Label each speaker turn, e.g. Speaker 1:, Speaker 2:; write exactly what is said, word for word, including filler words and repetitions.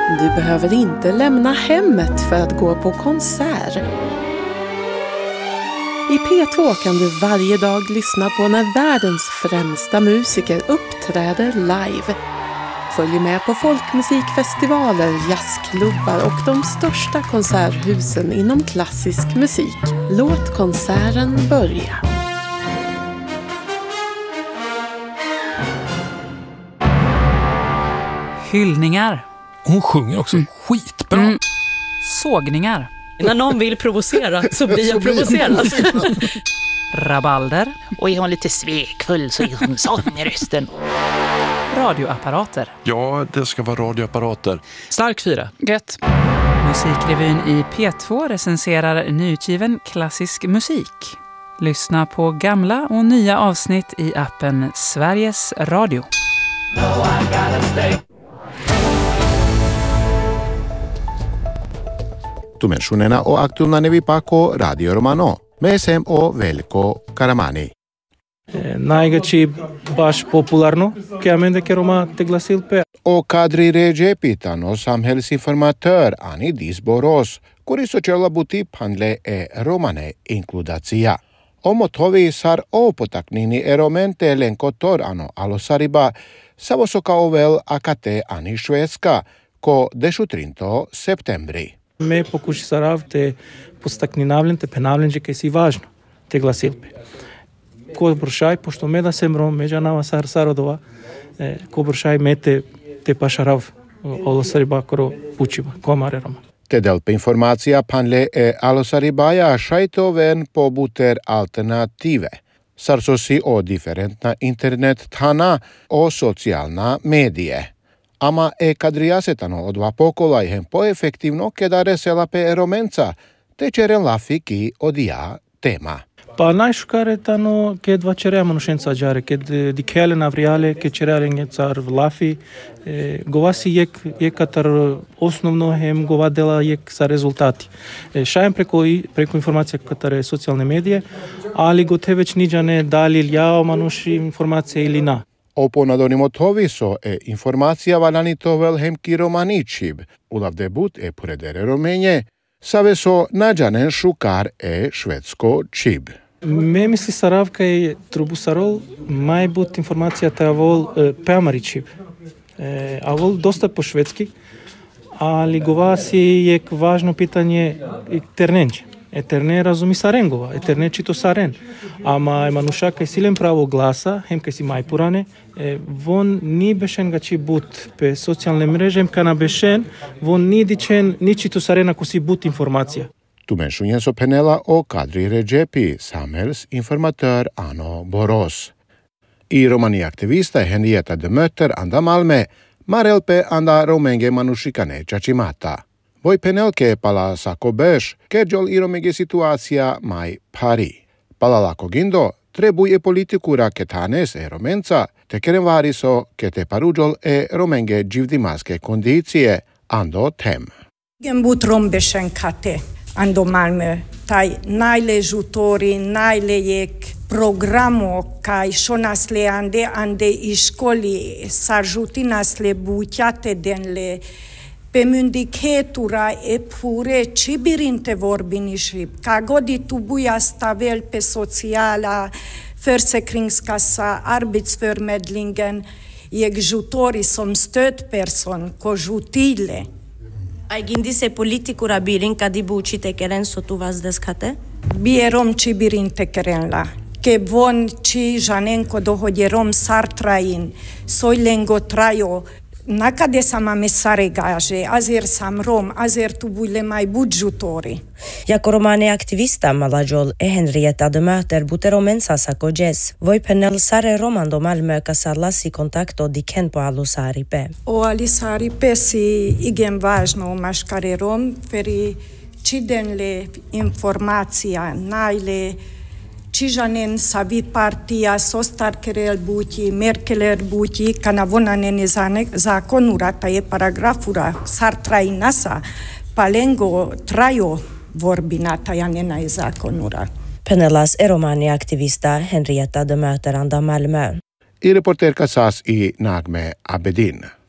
Speaker 1: Du behöver inte lämna hemmet för att gå på konsert. I P två kan du varje dag lyssna på när världens främsta musiker uppträder live. Följ med på folkmusikfestivaler, jazzklubbar och de största konserthusen inom klassisk musik. Låt konserten börja.
Speaker 2: Hyllningar.
Speaker 3: Hon sjunger också mm. skitbra. Mm.
Speaker 2: Sågningar.
Speaker 4: När någon vill provocera så blir jag provocerad.
Speaker 2: Rabalder.
Speaker 5: Och är hon lite svekfull så är hon sån i rösten.
Speaker 2: Radioapparater.
Speaker 3: Ja, det ska vara radioapparater.
Speaker 4: Stark fyra.
Speaker 2: Gött. Musikrevyn i P två recenserar nyutgiven klassisk musik. Lyssna på gamla och nya avsnitt i appen Sveriges Radio. No, I gotta stay.
Speaker 6: Tumenšunena o aktualna nevipako Radio Romano. Mesem o Veljko Karamani.
Speaker 7: Najgači baš popularno, che amende che Roma te glasil pe.
Speaker 6: O Kadri Ređe pitano samhällsinformatör Ani Disboros, kuri sociala buti panle e romane inkludacija. Omotovi sar o potaknini eromente lenkotor ano alosariba, savosoka ovel akate ani Švedska, ko dešutrinto septembri.
Speaker 7: Me pokuši sarav te postakninavljen, te penavljen, že kaj si važno, te glasilpe. Ko brušaj, pošto me da sem rom, međa nama sar sarodova, eh, ko brušaj me te, te pašarav olosariba koro pučiva, komare Roma.
Speaker 6: Te delpe informacija panle e alosaribaja šajtoven pobuter alternative. Sarsosi o diferentna internet tana o socijalna medije. Ama e kadrijasetano od dva pokola ihan poefektivno kedare selape eromenca, te čeren lafiki odija tema.
Speaker 7: Pa najšukare tano ke dva čerea manušenca džare, ke dikele navrijale, ke čerea rengecar lafi, e, gova si jek, jekatar osnovno hem gova dela jek sa rezultati. E, šajem preko, preko informacija katare socijalne medije, ali gote već niđane dali ljao manuši informacije ili na.
Speaker 6: Oponadonimo toviso e informacija valanitovel hemki romaničib, ulav debut e puredere romenje, saveso nađanen šukar e švedsko čib.
Speaker 7: Me misli saravka je trubusarol, maj but informacija ta vol e, peamari čib. E, a vol dosta po švedski, ali gova si je važno pitanje ternenče. Eterne razumi sarengova, eterne čito saren. Ama e manuša kaj silen pravo glasa, hem kaj si majpurane, e, von ni bešen ga či but pe socijalne mreže, hem kana bešen, von ni dičen, ni čito saren ako si but informacija.
Speaker 6: Tumenšunjen so penela o Kadri Ređepi, samhällsinformatör Ano Boros. I romani aktivista Henrietta de Mötter anda Malme, marelpe anda romenge manušikane čačimata. Voi penelke pala sako beš, kerđol i romege situacija maj pari. Pala lako gindo, trebuje politikura ketanes e romenca, te keren variso ke te paruđol e romenge dživdimaske kondicije, ando tem.
Speaker 8: Gembut rombešen kate, ando Malmö, taj najle žutori, najle jek programo kaj šo nasle ande, ande i školi saržuti nasle buťate denle, pe myndighetura e pure cibirinte vorbinishi, kagodi tubuja stavel pe sociala försäkringskassa, arbetsförmedlingen, jeg jutori som stödperson ko jutile.
Speaker 9: Ai gândit se politicura birin ca di bucite keren so tu vas deskate?
Speaker 8: Bierom cibirinte keren la. Ke von ci janenko dohodjerom sartrain, soilengo trajo, nakade sama me saregaže, azer sam rom, azer tu bujle mai budžutori.
Speaker 9: Jako romane aktivista malajol e Henrietta de Mötter bute romensa sa kojes. Voi penel sare roman do Malmö ka sarlasi kontakto di ken po alusaripe.
Speaker 8: O alisaripe si igen važno maškare rom, feri cidenle informacija, najle Čižanen savi partija sostarkerel buti, merkeler buti, kana vonanene zakonura, ta je paragrafura, sartraj nasa, palengo trajo vorbina, ta janena je zakonura.
Speaker 9: Penelas e romani aktivista Henrietta de Mötter anda Malmö.
Speaker 6: I reporter Kasas i Nagme Abedin.